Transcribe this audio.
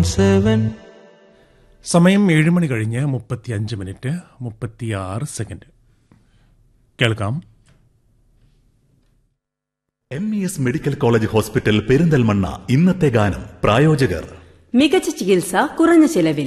സമയം 7 മണി കഴിഞ്ഞ് 35 മിനിറ്റ് 36 കേൾക്കാം. MES medical college hospital Perinthalmanna. ഇന്നത്തെ ഗാനം പ്രായോജകർ മികച്ച ചികിത്സ കുറഞ്ഞ ചെലവിൽ.